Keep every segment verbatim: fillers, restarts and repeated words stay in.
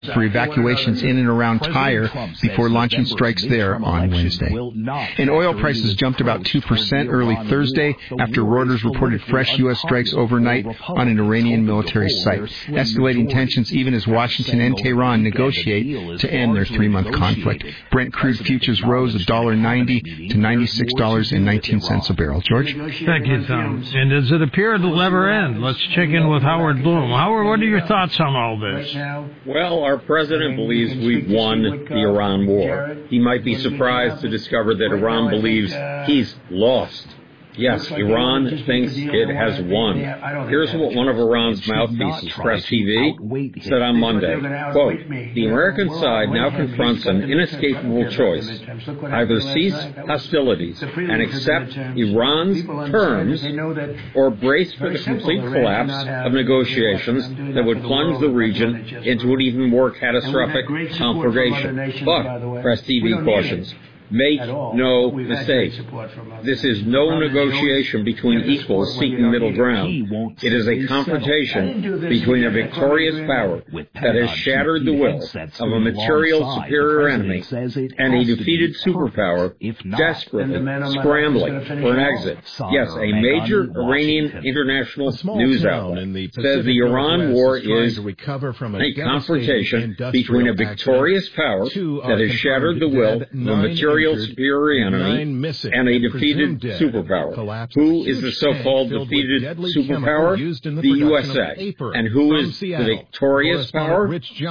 for evacuations in and around Tyre before launching strikes there on Wednesday. And oil prices jumped about two percent early Thursday after Reuters reported fresh U S strikes overnight on an Iranian military site, escalating tensions even as Washington and Tehran negotiate to end their three-month conflict. Brent crude futures rose one dollar ninety to ninety-six dollars and nineteen cents a barrel. George? Thank you, Tom. And does it appear it'll never end? Let's check in with Howard Bloom. Howard, what are your thoughts on all this? Well, our president believes we've won the Iran war. He might be surprised to discover that Iran believes he's lost. Yes, Iran thinks it has won. Here's what one of Iran's mouthpieces, Press T V, said on Monday. Quote, the American side now confronts an inescapable choice. Either cease hostilities and accept Iran's terms or brace for the complete collapse of negotiations that would plunge the region into an even more catastrophic conflagration. But, Press T V cautions, make no mistake. This is no negotiation between equals seeking middle ground. It is a confrontation between a victorious power that has shattered the will of a material superior enemy and a defeated superpower desperately scrambling for an exit. Yes, a major Iranian international news outlet says the Iran war is a confrontation between a victorious power that has shattered the will of a material superior enemy and a defeated superpower. Who is the so-called defeated superpower? The U S A. And who is the victorious power?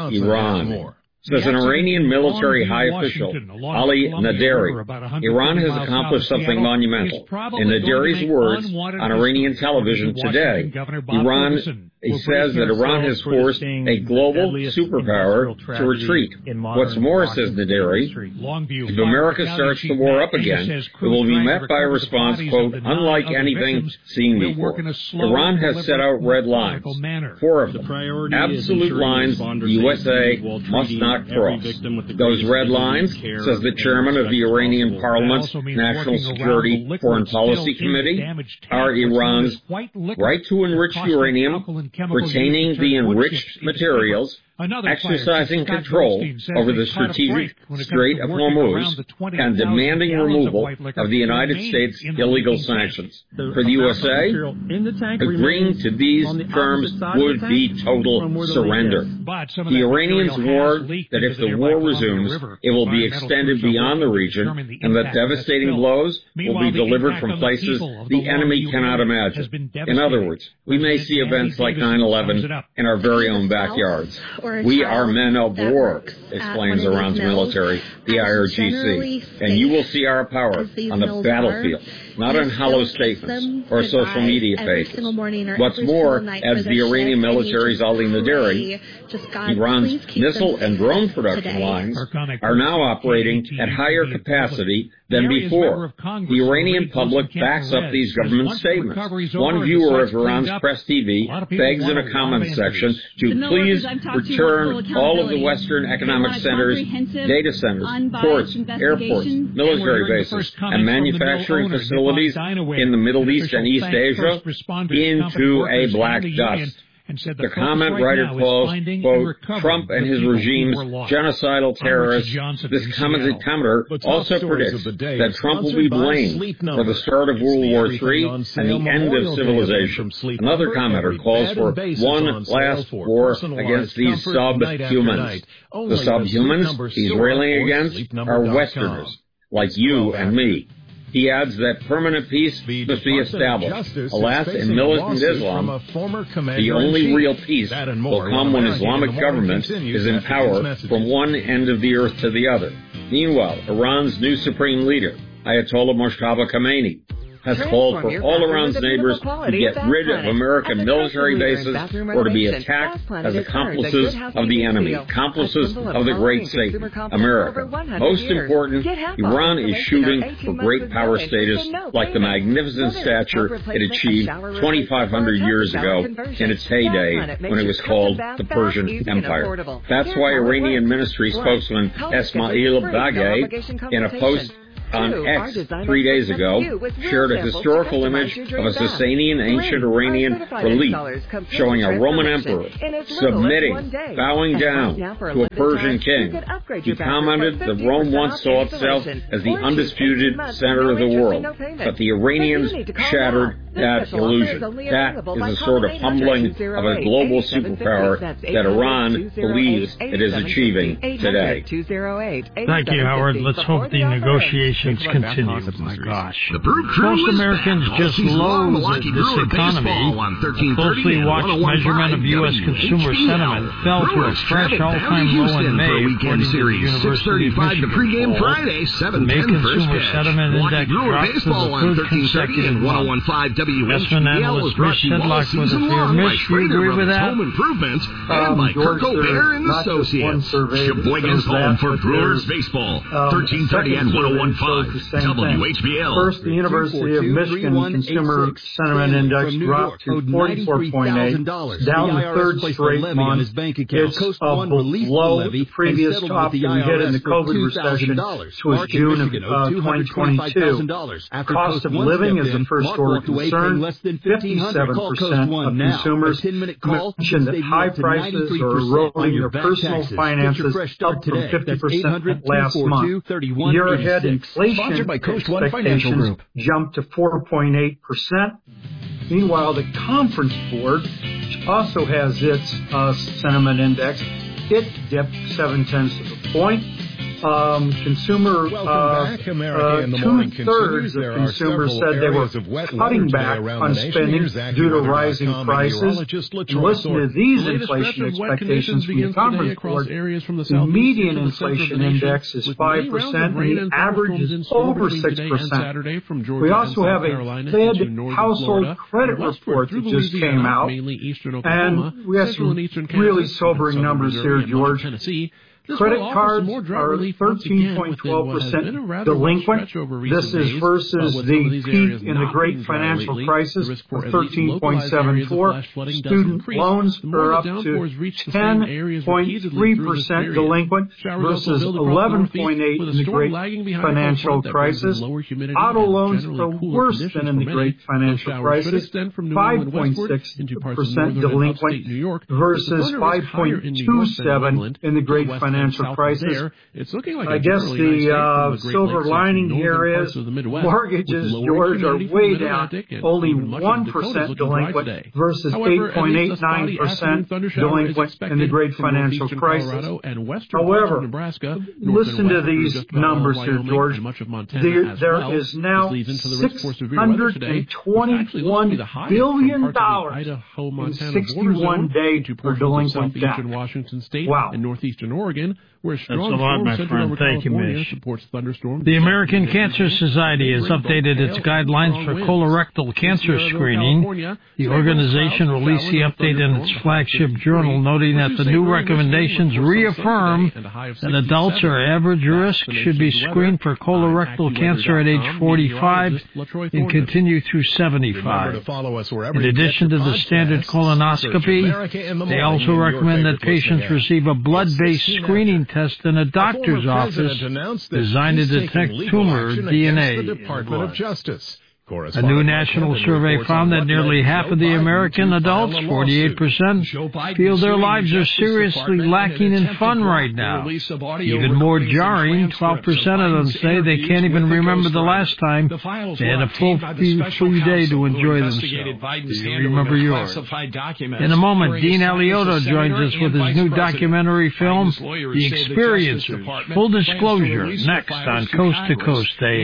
Iran. Says an Iranian military high official, Ali Naderi. Iran has accomplished something monumental. In Naderi's words on Iranian television today, Iran he says that Iran has forced a global superpower to retreat. What's more, says Naderi, if America starts the war up again, it will be met by a response, quote, unlike anything seen before. Iran has set out red lines, four of them, absolute lines the U S A must not cross. Those red lines, says the chairman of the Iranian Parliament's National Security Foreign Policy Committee, are Iran's right to enrich uranium, retaining the enriched materials, exercising control over the strategic Strait of Hormuz, and demanding removal of the United States' illegal sanctions. For the U S A, agreeing to these terms would be total surrender. The Iranians warn that if the war resumes, it will be extended beyond the region, and that devastating blows will be delivered from places the enemy cannot imagine. In other words, we may see events like nine eleven in our very own backyards. We are men of war, explains Iran's military, the I R G C, and you will see our power on the battlefield, not on hollow statements or social media pages. What's more, adds the Iranian military's Ali Naderi, Iran's missile and drone production lines are now operating at higher capacity than before. The Iranian public backs up these government statements. One viewer of Iran's Press T V begs in a comment section to please return all of the Western economic centers, data centers, ports, airports, military bases, and manufacturing facilities in the Middle East and East Asia into a black dust. The comment writer calls, quote, Trump and his regime's genocidal terrorists. This commentator also predicts that Trump will be blamed for the start of World War Three and the end of civilization. Another commenter calls for one last war against these subhumans. The subhumans he's railing against are Westerners, like you and me. He adds that permanent peace must be established. Alas, in militant Islam, the only real peace will come when Islamic government is in power from one end of the earth to the other. Meanwhile, Iran's new supreme leader, Ayatollah Moshtaba Khamenei, has called for all Iran's neighbors to get rid of American military bases or to be attacked as accomplices of the enemy, accomplices of the great Satan, America. Most important, Iran is shooting for great power status like the magnificent stature it achieved twenty-five hundred years ago in its heyday when it was called the Persian Empire. That's why Iranian ministry spokesman Esmail Baghaei, in a post on X three days ago shared a historical image of a Sasanian ancient Iranian relief showing a Roman emperor submitting, bowing down to a Persian king. He commented that Rome once saw itself as the undisputed center of the world, but the Iranians shattered that illusion. That is the sort of humbling of a global superpower that Iran believes it is achieving today. Thank you, Howard. Let's hope the negotiations continue. My gosh. Most Americans just loathe this economy. A closely watched measurement of U S consumer sentiment fell to a fresh all-time low in May, according to the University of Michigan poll. The May Consumer Sentiment Index dropped for the third consecutive month. Investment analyst Rich Sedlock with us here. Mitch, do you agree with that? Home improvements and by Kirk O'Bear and Associates. Sheboygan's home for Brewers baseball. thirteen thirty and ten fifteen W H B L. First, the University of Michigan Consumer Sentiment Index dropped to forty-four point eight, down the third straight month. It's below the previous top that we hit in the COVID recession, which was June of uh, twenty twenty-two. Cost of living is the first order concern. fifty-seven percent of consumers mentioned that high prices are eroding their personal finances, up from fifty percent last month. Year-ahead inflation expectations jumped to four point eight percent. Meanwhile, the Conference Board, which also has its uh, sentiment index, it dipped seven-tenths of a point. Um, consumer, uh, uh, two-thirds of consumers said they were cutting back on spending due to rising prices. And listen to these inflation expectations from the Conference Board. The median inflation index is five percent, and the average is over six percent. We also have a Fed household credit report that just came out, and we have some really sobering numbers here, George. Credit cards are thirteen point one two percent delinquent. This is versus the peak in the Great Financial Crisis of thirteen point seven four. Student loans are up to ten point three percent delinquent versus eleven point eight in the Great Financial Crisis. Auto loans are worse than in the Great Financial Crisis, five point six percent delinquent versus five point two seven in the Great Financial Financial crisis. It's looking like I guess the uh, silver lining here is mortgages, George, are way down, only one percent delinquent versus eight point eight nine percent delinquent in the Great Financial Crisis. However, listen to these numbers here, George. There, there is now six hundred twenty-one billion dollars in sixty-one day for delinquent debt. Wow. In northeastern Oregon, where strong storm centered over California supports thunderstorms. The American Cancer Society has updated its guidelines for colorectal cancer screening. The organization released the update in its flagship journal, noting that the new recommendations reaffirm that adults or average risk should be screened for colorectal cancer at age forty-five and continue through seventy-five. In addition to the standard colonoscopy, they also recommend that patients receive a blood-based screening test in a doctor's office designed to detect tumor D N A in blood. A new national survey found that nearly half of the American adults, forty-eight percent, feel their lives are seriously lacking in fun right now. Even more jarring, twelve percent of them say they can't even remember the last time they had a full free day to enjoy themselves. Do you remember yours? In a moment, Dean Alioto joins us with his new documentary film, The Experiencers. Full disclosure, next on Coast to Coast A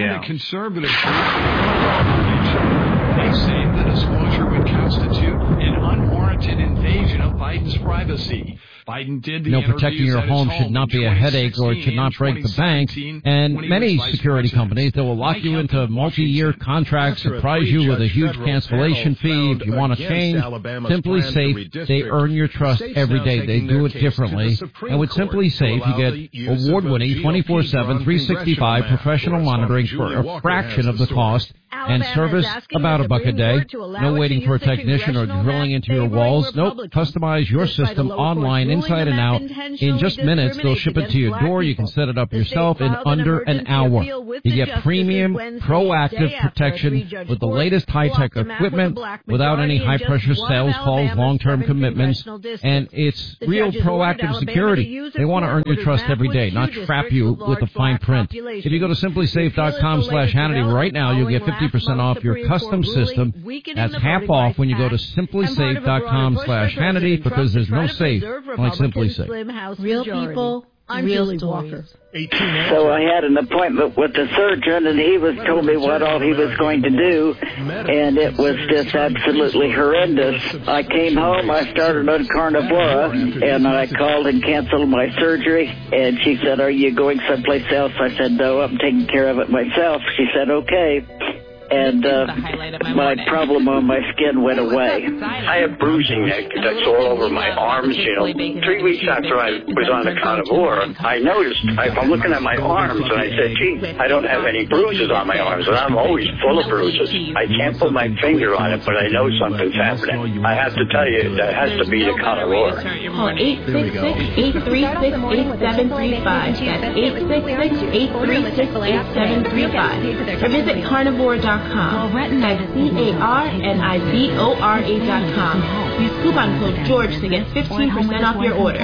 M. They say the disclosure would constitute an unwarranted invasion of Biden's privacy. Biden did the no, protecting your home should not be a headache, or it should not break the bank. And many security companies that will lock you into multi-year contracts, surprise you with a huge cancellation fee if you want to change. Simply Safe, they earn your trust every day. They do it differently. And with Simply Safe, you get award-winning twenty-four seven, three sixty-five professional monitoring for a fraction of the cost. And service, about a buck a day. No waiting for a technician or drilling into your walls. Nope. Customize your system online, inside and out. In just minutes, they'll ship it to your door. You can set it up yourself in under an hour. You get premium, proactive protection with the latest high-tech equipment without any high-pressure sales calls, long-term commitments, and it's real proactive security. They want to earn your trust every day, not trap you with the fine print. If you go to simply safe dot com slash Hannity right now, you'll get fifty percent off your custom system. That's half off when you go to simply safe dot com slash Hannity, because there's no safe like Simply Safe. Real people, real stories. So I had an appointment with the surgeon, and he was told me what all he was going to do, and it was just absolutely horrendous. I came home, I started on Carnivora, and I called and canceled my surgery, and she said, "Are you going someplace else?" I said, "No, I'm taking care of it myself." She said, "Okay." And uh, my problem on my skin went away. I have bruising that, that's all over my arms, you know. Three weeks after I was on the Carnivora, I noticed, I, I'm looking at my arms, and I said, gee, I don't have any bruises on my arms, and I'm always full of bruises. I can't put my finger on it, but I know something's happening. I have to tell you, that has to be the Carnivora. Call eight six six, eight three six, eight seven three five. That's eight six six, eight three six, eight seven three five. Or visit carnivora dot com. That's C A R N I V O R A dot com. Use coupon code George to get fifteen percent off your order.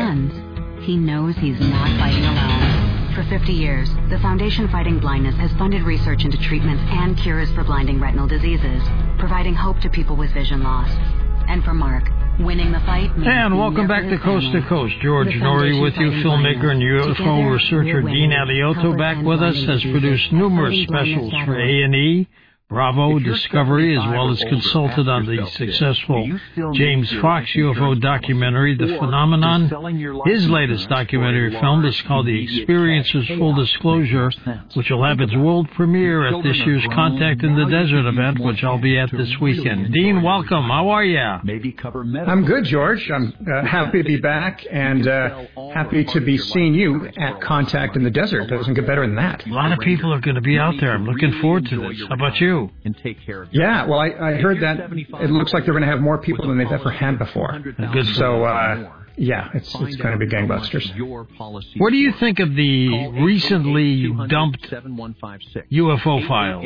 He knows he's not fighting alone. For fifty years, the Foundation Fighting Blindness has funded research into treatments and cures for blinding retinal diseases, providing hope to people with vision loss. And for Mark, winning the fight. And welcome back to Coast to Coast. George Norrie with you, filmmaker and U F O researcher Dean Alioto back with us, has produced numerous specials for A and E, Bravo, Discovery, as well as consulted on the successful James Fox U F O documentary, The Phenomenon. His latest documentary film is called The Experiences Full Disclosure, which will have its world premiere at this year's Contact in the Desert event, which I'll be at this weekend. Dean, welcome. How are you? I'm good, George. I'm uh, happy to be back, and uh, happy to be seeing you at Contact in the Desert. Doesn't get better than that. A lot of people are going to be out there. I'm looking forward to this. How about you? And take care of yeah, well, I, I heard that it looks like they're going to have more people than they've ever had before. Good. So, uh, yeah, it's it's going to be gangbusters. What do you think of the recently dumped U F O files?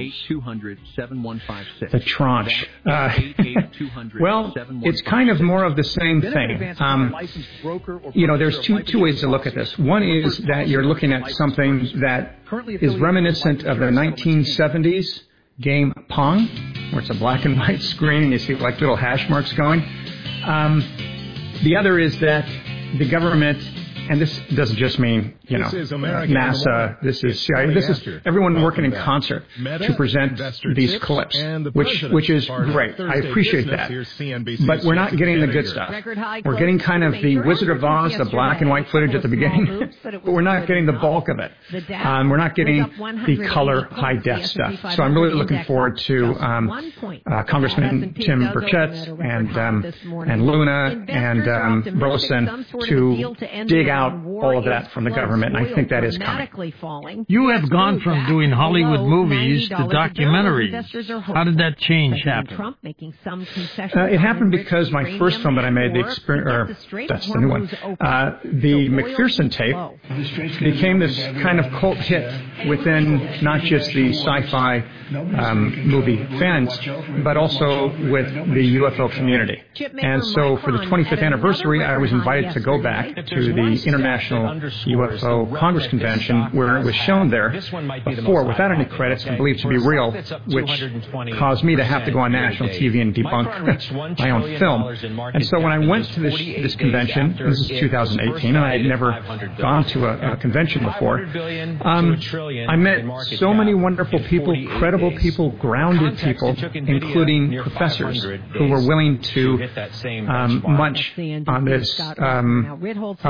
The tranche. Uh, well, it's kind of more of the same thing. Um, you know, there's two two ways to look at this. One is that you're looking at something that is reminiscent of the nineteen seventies game Pong, where it's a black and white screen and you see like little hash marks going. Um, the other is that the government, and this doesn't just mean, you know, NASA, this is C I A, this is everyone working in concert to present these clips, which which is great. I appreciate that. But we're not getting the good stuff. We're getting kind of the Wizard of Oz, the black and white footage at the beginning, but we're not getting the bulk of it. Um, we're not getting the color high def stuff. So I'm really looking forward to um, uh, Congressman Tim Burchett and um, and Luna and um, Burleson to dig out all of that from the government. And I think that is coming. You have gone from doing Hollywood movies to documentaries. How did that change happen? Uh, it happened because my first film that I made, the experience, or that's the new one, uh, the McPherson tape, became this kind of cult hit within not just the sci-fi um, movie fans, but also with the U F O community. And so for the twenty-fifth anniversary, I was invited to go back to the International U F O Congress Convention, where it was shown there before, without any credits, and believed to be real, which caused me to have to go on national T V and debunk my own film. And so when I went to this, this convention, this is two thousand eighteen, and I had never gone to a, a convention before, um, I met so many wonderful people, credible people, grounded people, including professors who were willing to um, munch on this um, up until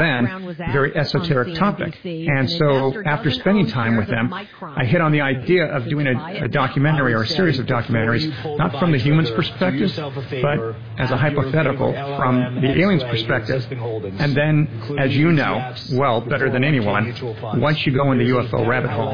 then very esoteric topic. And so after spending time with them, I hit on the idea of doing a, a documentary or a series of documentaries, not from the human's perspective, but as a hypothetical from the alien's perspective. And then, as you know, well, better than anyone, once you go in the U F O rabbit hole,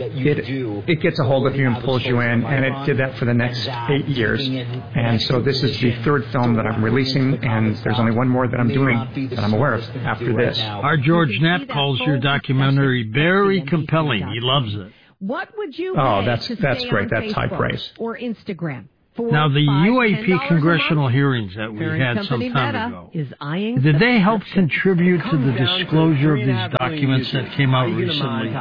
it, it gets a hold of you and pulls you in, and it did that for the next eight years. And so this is the third film that I'm releasing, and there's only one more that I'm doing that I'm aware of after this. Our George Knapp calls your documentary very compelling. He loves it. What would you Oh, that's that's great. That's high praise. Or Instagram? Now, the U A P congressional hearings that we had some time ago, did they help contribute to the disclosure of these documents that came out recently?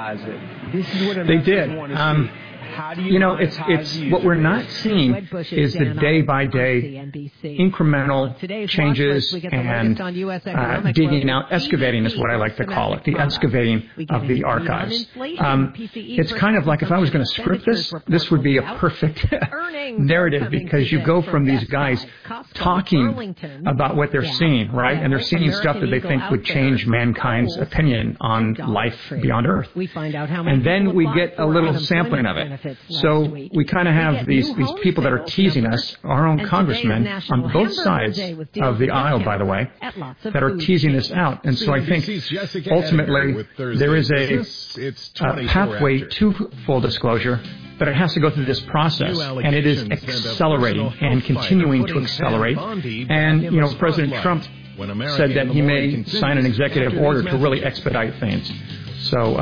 They did. Um, You know, it's it's what we're not seeing is the day-by-day incremental changes and uh, digging out, excavating is what I like to call it, the excavating of the archives. Um, it's kind of like if I was going to script this, this would be a perfect narrative because you go from these guys talking about what they're seeing, right? And they're seeing stuff that they think would change mankind's opinion on life beyond Earth. And then we get a little sampling of it. So we kind of have these, these people that are teasing us, our own congresmen, on both sides of the aisle, by the way, that are teasing us out. And so I think ultimately there is a, a pathway to full disclosure, but it has to go through this process, and it is accelerating and continuing to accelerate. And, you know, President Trump said that he may sign an executive order to really expedite things. So,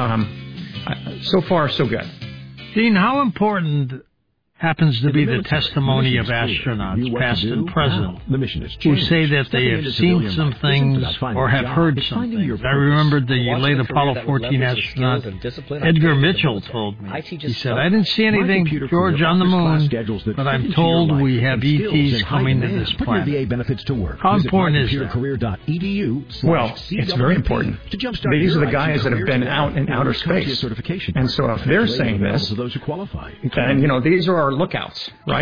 um, so far, so good. Dean, how important happens to be the testimony of astronauts, past and present, who say that they have seen some things or have heard some things. I remembered the late Apollo fourteen astronaut Edgar Mitchell told me. He said, I didn't see anything, George, on the moon, but I'm told we have E Ts coming to this planet. How important is that? Well, it's very important. These are the guys that have been out in outer space. And so if they're saying this, then, you know, these are our lookouts, right?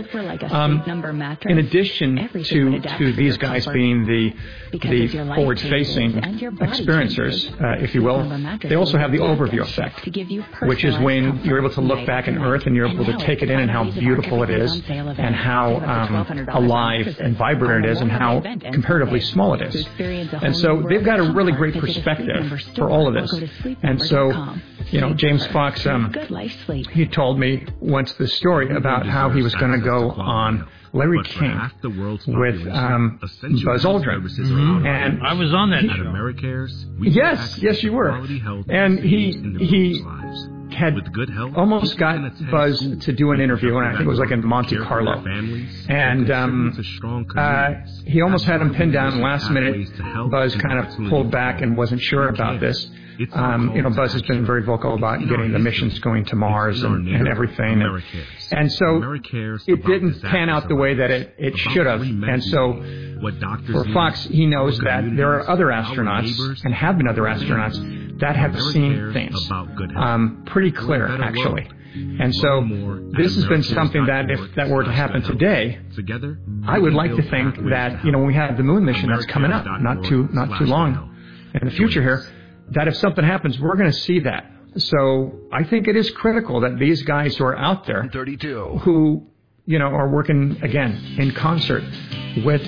um, in addition to, to these guys being the, the forward-facing experiencers, uh, if you will, they also have the overview effect, which is when you're able to look back at Earth and you're able to take it in and how beautiful it is and how um, alive and vibrant it is and how comparatively small it is. And so they've got a really great perspective for all of this. And so, you know, James Fox, um, he told me once this story about how he was going to go on Larry King with um, Buzz Aldrin. Mm-hmm. And I was on that he, show. Yes, yes, you were. And he he had almost got Buzz to do an interview, and I think it was like in Monte Carlo. And um, uh, he almost had him pinned down last minute. Buzz kind of pulled back and wasn't sure about this. Um, you know, Buzz has been very vocal about getting the missions going to Mars and, and everything. And, and so it didn't pan out the way that it, it should have. And so for Fox, he knows that there are other astronauts and have been other astronauts that have seen things um, pretty clear, actually. And so this has been something that if that were to happen today, I would like to think that, you know, when we have the moon mission that's coming up, not too, not too long in the future here, that if something happens, we're going to see that. So I think it is critical that these guys who are out there, who, you know, are working, again, in concert with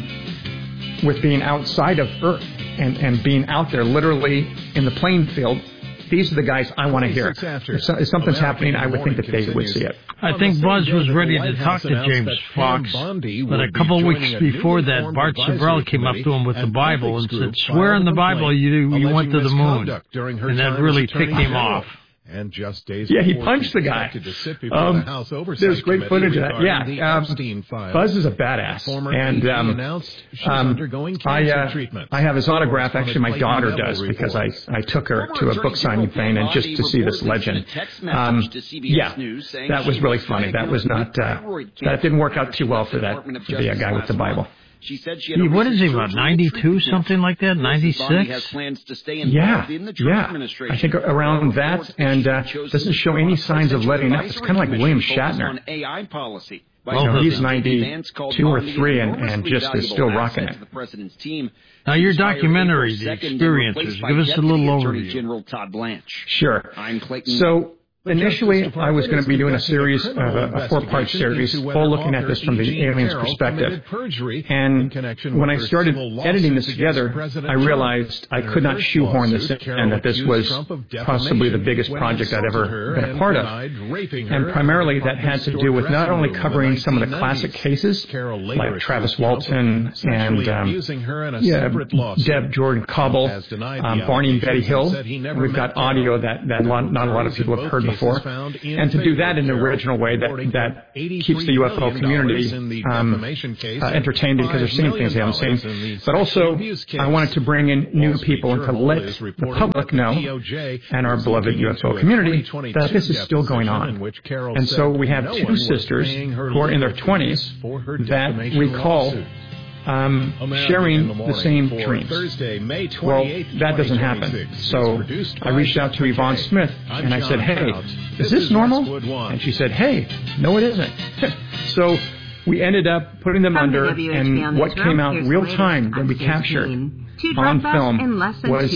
um, with being outside of Earth and, and being out there literally in the playing field, these are the guys I want to hear. If, so, if something's happening, I would think that they would see it. I think Buzz was ready to talk to James Fox, but a couple weeks before that, Bart Sibrel came up to him with the Bible and said, swear on the Bible you, you went to the moon. And that really ticked him off. And just days yeah, he punched the guy. Um, the there's great footage of that. Yeah, um, Buzz is a badass. And um, um, I, uh, I have his autograph. Actually, my daughter does because I, I took her to a book signing thing and just to see this legend. Um, yeah, that was really funny. That was not. Uh, that didn't work out too well for that for the uh, guy with the Bible. She said she had what is he, about ninety-two, something like that, ninety-six? Yeah, yeah. I think around that, and uh, doesn't show any signs of letting up. It's kind of like William Shatner. Well, he's ninety-two or three and, and just is still rocking it. Now, your documentary, The Experiencers, give us a little overview. Sure. So, initially, I was going to be doing a series, uh, a four-part series, all looking at this from the alien's perspective. And when I started editing this together, I realized I could not shoehorn this in, and that this was possibly the biggest project I'd ever been a part of. And primarily, that had to do with not only covering some of the classic cases, like Travis Walton and um, yeah, Deb Jordan Cobble, um, Barney and Betty Hill. We've got audio that, that not a lot of people have heard before. For, and to do that in the original way that, that keeps the U F O community um, uh, entertained because they're seeing things they haven't seen. But also, I wanted to bring in new people and to let the public know and our beloved U F O community that this is still going on. And so we have two sisters who are in their twenties that recall Um, sharing the same dreams. Well, that doesn't happen. So I reached out to Yvonne Smith and I said, hey, is this normal? And she said, hey, no, it isn't. So we ended up putting them under, and what came out real time that we captured on film was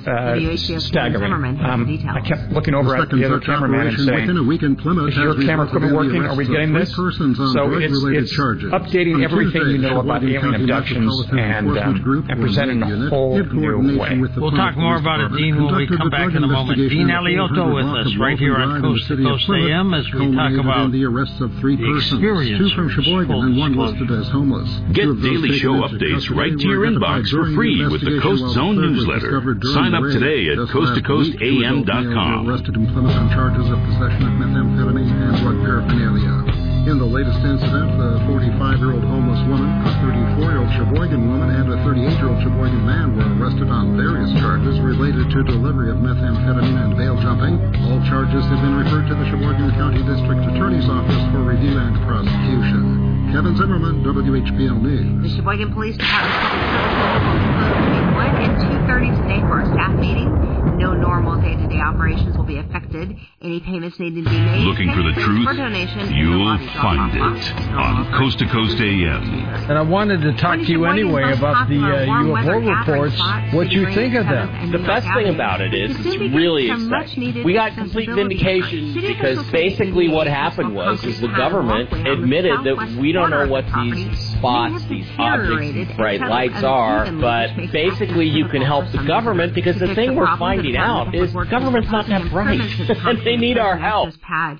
uh, staggering. Um, I kept looking over at the other cameraman and saying, is your camera equipment working? Are we getting this? So it's, it's updating everything you know about alien abductions and, um, and presenting in a whole new way. We'll talk more about it, Dean, when we come back in a moment. Dean Alioto with us right here on Coast to Coast A M as we talk about the experience. Two from Sheboygan and one listed as homeless. Get daily show updates right to your inbox for free with the Coast Zone newsletter. Sign up today at coast to coast a m dot com. Arrested in Plymouth on charges of possession of methamphetamine and drug paraphernalia. In the latest incident, the forty-five-year-old homeless woman, a thirty-four-year-old Sheboygan woman, and a thirty-eight-year-old Sheboygan man were arrested on various charges related to delivery of methamphetamine and bail jumping. All charges have been referred to the Sheboygan County District Attorney's Office for review and prosecution. Kevin Zimmerman, W H B L News. The Sheboygan Police Department Public Service will be one and two thirty today for a staff meeting. No normal day-to-day operations will be affected. Any payments needing to be made. Looking for the truth? For donation, you'll find it on Coast to Coast A M. And I wanted to talk to you anyway about the uh, U F O reports. What you think of them? The best thing about it is it's really exciting. We got complete vindication because basically what happened was is the government admitted that we don't know what these spots, these objects, these bright lights are, but basically you can help the government because the thing we're finding out is the government's not that bright and they need our help.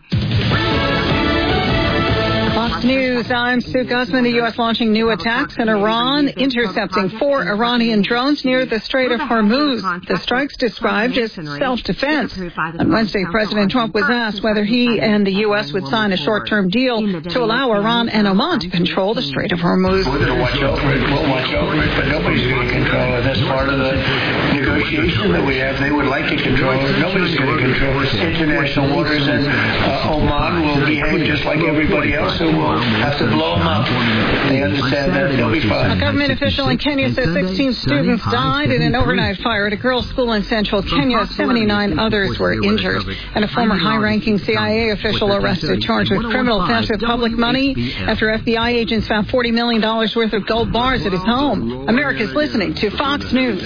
Fox News, I'm Sue Guzman. The U S launching new attacks in Iran, intercepting four Iranian drones near the Strait of Hormuz. The strikes described as self-defense. On Wednesday, President Trump was asked whether he and the U S would sign a short-term deal to allow Iran and Oman to control the Strait of Hormuz. We're going to watch over it. We'll watch over it, but nobody's going to control it. That's part of the negotiation that we have. They would like to control it. Nobody's going to control it. International waters, and uh, Oman will behave just like everybody else. So we'll have to blow them up. They understand that. They'll be fine. A government official in Kenya says sixteen students died in an overnight fire at a girls' school in central Kenya. seventy-nine others were injured. And a former high-ranking C I A official arrested, charged with criminal theft of public money after F B I agents found forty million dollars worth of gold bars at his home. America's listening to Fox News.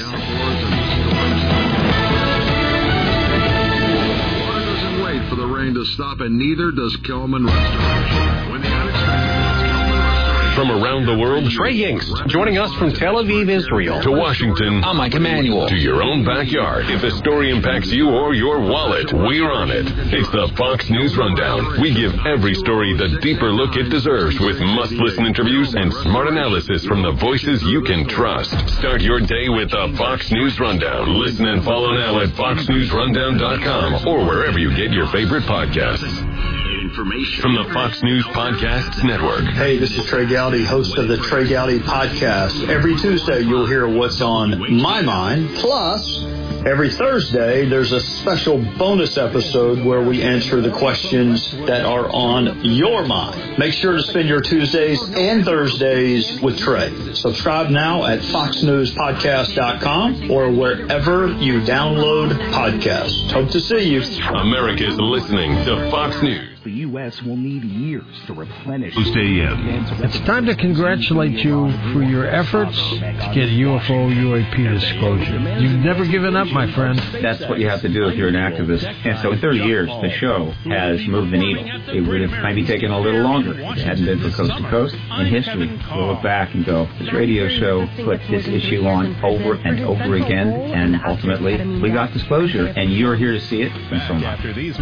For the rain to stop, and neither does Kelman Restoration. When the unexpected From around the world, Trey Yingst, joining us from Tel Aviv, Israel. To Washington. I'm Mike Emanuel. To your own backyard. If the story impacts you or your wallet, we're on it. It's the Fox News Rundown. We give every story the deeper look it deserves with must-listen interviews and smart analysis from the voices you can trust. Start your day with the Fox News Rundown. Listen and follow now at fox news rundown dot com or wherever you get your favorite podcasts. Information from the Fox News Podcasts Network. Hey, this is Trey Gowdy, host of the Trey Gowdy Podcast. Every Tuesday, you'll hear what's on my mind. Plus, every Thursday, there's a special bonus episode where we answer the questions that are on your mind. Make sure to spend your Tuesdays and Thursdays with Trey. Subscribe now at fox news podcast dot com or wherever you download podcasts. Hope to see you. America's listening to Fox News. the U S will need years to replenish. It's time to congratulate you for your efforts to get U F O U A P disclosure. You've never given up, my friend. That's what you have to do if you're an activist. And so in thirty years, the show has moved the needle. It would have maybe taken a little longer if it hadn't been for Coast to Coast. In history, we'll look back and go, this radio show put this issue on over and over again, and ultimately we got disclosure, and you're here to see it, and so much.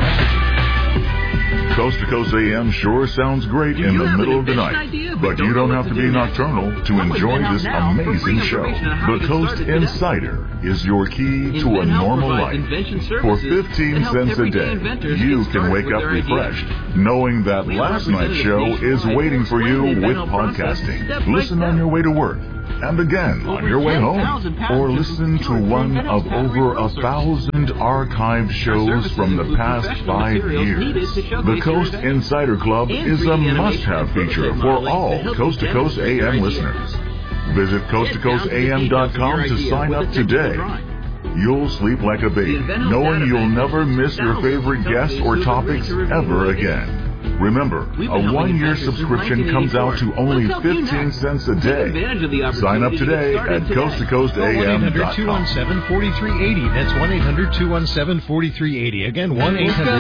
Coast to Coast A M sure sounds great in the middle of the night, but you don't have to be nocturnal to enjoy this amazing show. The Coast Insider is your key to a normal life. For fifteen cents a day, you can wake up refreshed, knowing that last night's show is waiting for you with podcasting. Listen on your way to work, and again on your way home, or listen to one of over a thousand archived shows from the past five years. The Coast Insider Club is a must-have feature for all Coast to Coast A M listeners. Visit coast to coast a m dot com to sign up today. You'll sleep like a baby, knowing you'll never miss your favorite guests or topics ever again. Remember, a one-year subscription comes out to only fifteen cents a day. Sign up today at coast to coast a m dot com. one eight hundred two one seven four three eight zero. That's one eight hundred two one seven four three eight zero. Again, one eight hundred